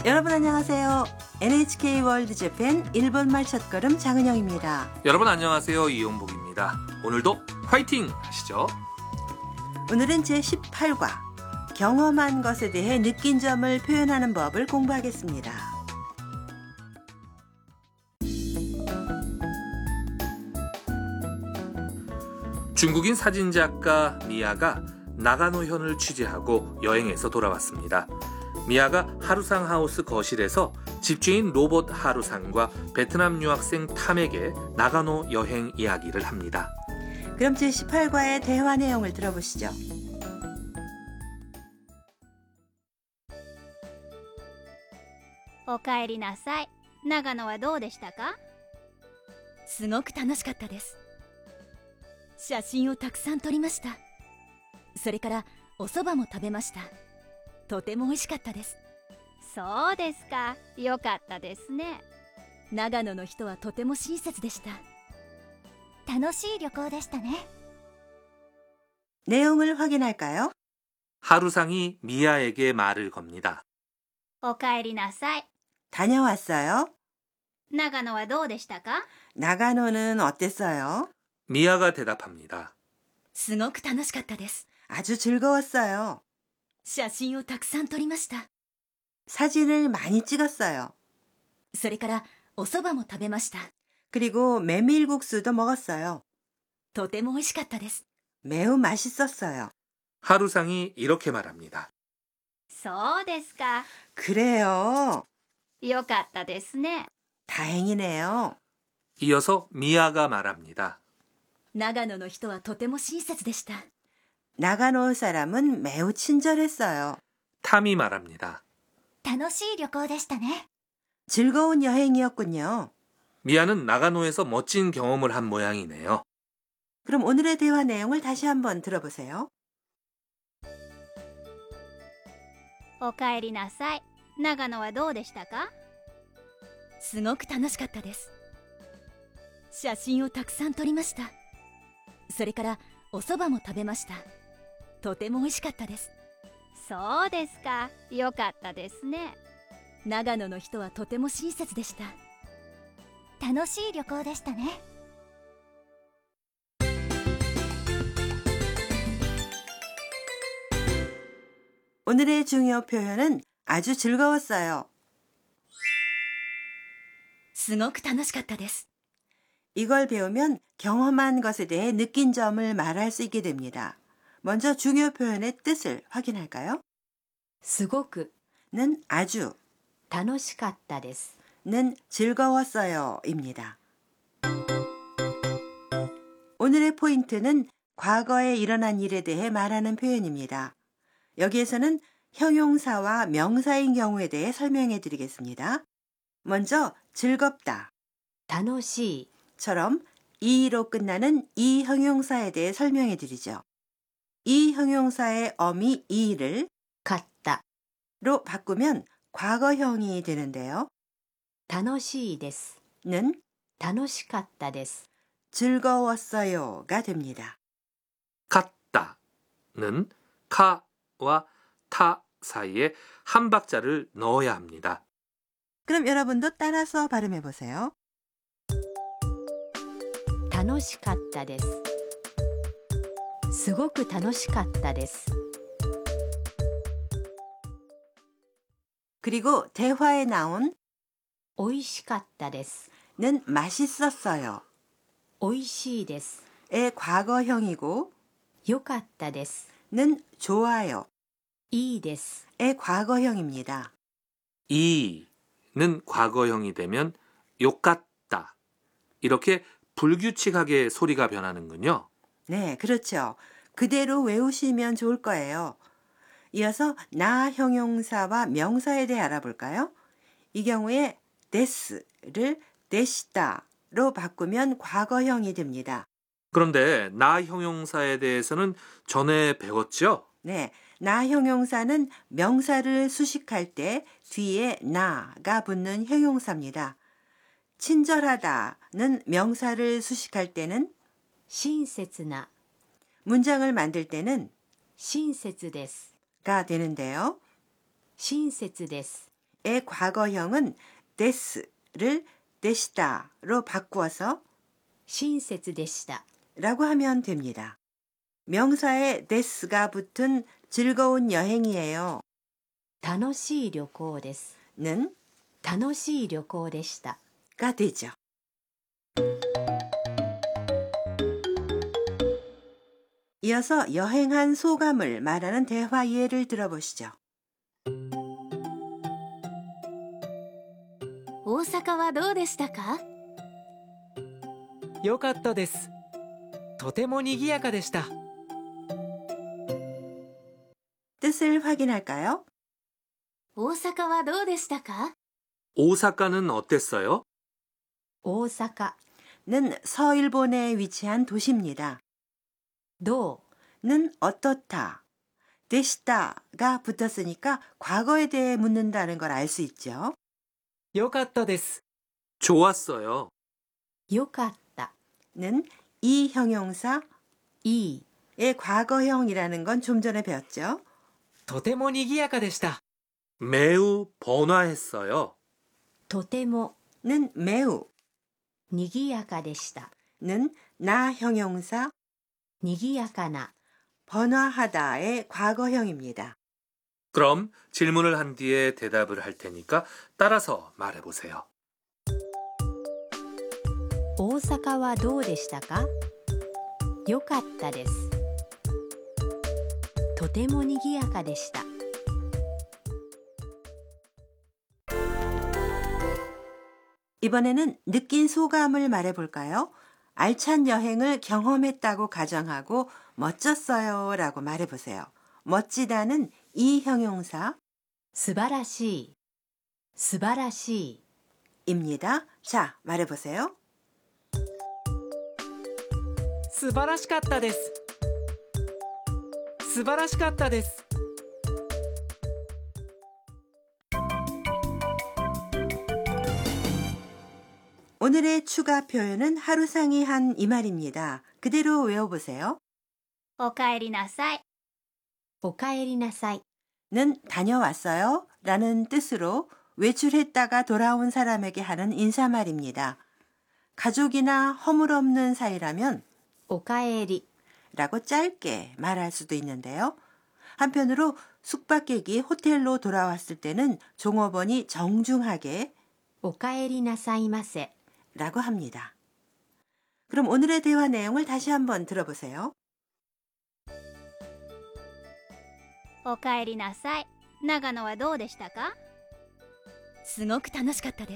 여러분 안녕하세요. NHK 월드 재팬 일본말 첫걸음 장은영입니다. 여러분 안녕하세요. 이용복입니다. 오늘도 화이팅 하시죠. 오늘은 제18과 경험한 것에 대해 느낀 점을 표현하는 법을 공부하겠습니다. 중국인 사진작가 미야가 나가노현을 취재하고 여행해서 돌아왔습니다. 미야가 하루상 하우스 거실에서 집주인 로봇 하루상과 베트남 유학생 탐에게 나가노 여행 이야기를 합니다. 그럼 제18과의 대화 내용을 들어보시죠. おかえりなさい。長野はどうでしたか？ すごく楽しかったです。写真をたくさん撮りました。それからお蕎麦も食べました。とても美味しかったです。 そうですか。よかったですね。 長野の人はとても親切でした。 楽しい旅行でしたね。 내용을 확인할까요? 하루상이 미야에게 말을 겁니다. おかえりなさい。 다녀왔어요? 長野はどうでしたか？ 나가노는 어땠어요? 미야가 대답합니다. すごく楽しかったです。 아주 즐거웠어요. 写真をたくさん撮りました。 사진을 많이 찍었어요. それからお蕎麦も食べました。 그리고 메밀국수도 먹었어요. とても美味しかったです。 매우 맛있었어요. 하루상이 이렇게 말합니다. そうですか。 그래요. よかったですね。 다행이네요. 이어서 미야가 말합니다. 長野の人はとても親切でした。 나가노 사람은 매우 친절했어요. 탐이 말합니다. 楽しい旅行でしたね。 즐거운 여행이었군요. 미야는 나가노에서 멋진 경험을 한 모양이네요. 그럼 오늘의 대화 내용을 다시 한번 들어보세요. おかえりなさい。長野はどうでしたか？ すごく楽しかったです。写真をたくさん撮りました。それからお蕎麦も食べました。とても美味しかったです。 そうですか。よかったですね。 長野の人はとても親切でした。 楽しい旅行でしたね。 오늘의 중요 표현은 아주 즐거웠어요. すごく楽しかったです。 이걸 배우면 경험한 것에 대해 느낀 점을 말할 수 있게 됩니다. 먼저 중요 표현의 뜻을 확인할까요? すごく 는 아주, 楽しかったです。 는 즐거웠어요 입니다. 오늘의 포인트는 과거에 일어난 일에 대해 말하는 표현입니다. 여기에서는 형용사와 명사인 경우에 대해 설명해 드리겠습니다. 먼저 즐겁다 楽しい 처럼 이로 끝나는 이 형용사에 대해 설명해 드리죠. 이 형용사의 어미 이를 かった 로 바꾸면 과거형이 되는데요. 楽しいです 는 楽しかったです 즐거웠어요가 됩니다. 갔다는 카와 타 사이에 한 박자를 넣어야 합니다. 그럼 여러분도 따라서 발음해 보세요. 楽しかったですすごく楽しかったです 그리고 대화에 나온 美味しかったです 는 맛있었어요 美味しいです 의 과거형이고 よかったです 는 좋아요 いいです 의 과거형입니다. 이는 과거형이 되면 욕같다 이렇게 불규칙하게 소리가 변하는군요. 네, 그렇죠. 그대로 외우시면 좋을 거예요. 이어서 나 형용사와 명사에 대해 알아볼까요? 이 경우에 데스를 데시다로 바꾸면 과거형이 됩니다. 그런데 나 형용사에 대해서는 전에 배웠죠? 네, 나 형용사는 명사를 수식할 때 뒤에 나가 붙는 형용사입니다. 친절하다는 명사를 수식할 때는 親切な 문장을 만들 때는 親切です 가 되는데요. 親切です 의 과거형은 데스를 데시다로 바꾸어서 親切でした 라고 하면 됩니다. 명사에 데스가 붙은 즐거운 여행이에요. 楽しい旅行です 는 楽しい旅行でした 가 되죠. 이어서 여행한 소감을 말하는 대화 예를 들어보시죠. 大阪はどうでしたか？ よかったです。とても賑やかでした。 뜻을 확인할까요? 大阪はどうでしたか？ 오사카는 어땠어요? 大阪 는 서일본에 위치한 도시입니다. どう 는 어떻다, 데시다가 붙었으니까 과거에 대해 묻는다는 걸 알 수 있죠. よかったです。 좋았어요. よかった 는 이 형용사의 いい 과거형이라는 건 좀 전에 배웠죠. とても賑やかでした。 매우 번화했어요. とても 는 매우 にぎやかでした 는 나 형용사 にぎやかな 번화하다의 과거형입니다. 그럼 질문을 한 뒤에 대답을 할 테니까 따라서 말해보세요. 大阪はどうでしたか？よかったです。とてもにぎやかでした。 이번에는 느낀 소감을 말해볼까요? 알찬 여행을 경험했다고 가정하고 멋졌어요 라고 말해보세요. 멋지다는 이 형용사 素晴らしい素晴らしい 입니다. 자, 말해보세요. 素晴らしかったです。素晴らしかったです。 오늘의 추가 표현은 하루상이 한 이 말입니다. 그대로 외워보세요. おかえりなさい。 おかえりなさい 는 다녀왔어요 라는 뜻으로 외출했다가 돌아온 사람에게 하는 인사말입니다. 가족이나 허물없는 사이라면 おかえり 라고 짧게 말할 수도 있는데요. 한편으로 숙박객이 호텔로 돌아왔을 때는 종업원이 정중하게 おかえりなさいませ 라고 합니다. 그럼 오늘의 대화 내용을 다시 한번 들어보세요. おかえりなさい。長野はどうでしたか？ すごく楽しかったです。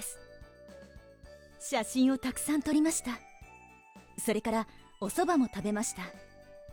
写真をたくさん撮りました。それからお蕎麦も食べました。